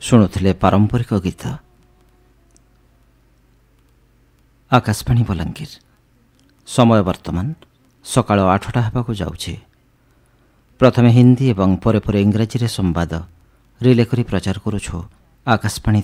ଶୁଣୁଥିଲେ ପାରମ୍ପରିକ ଗୀତ। ଆକାଶବାଣୀ ବଲାଙ୍ଗୀର। ସମୟ ବର୍ତ୍ତମାନ ସକାଳ 8ଟା ହେବାକୁ ଯାଉଛି। ପ୍ରଥମେ ହିନ୍ଦୀ ଏବଂ ପରେ ପରେ ଇଂରାଜୀରେ ସମ୍ବାଦ ରିଲେ କରି ପ୍ରଚାର କରୁଛୁ ଆକାଶବାଣୀ